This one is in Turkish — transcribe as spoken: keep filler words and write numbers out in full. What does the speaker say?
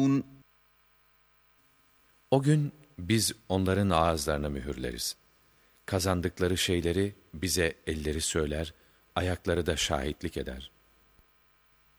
O gün biz onların ağızlarına mühürleriz. Kazandıkları şeyleri bize elleri söyler, ayakları da şahitlik eder.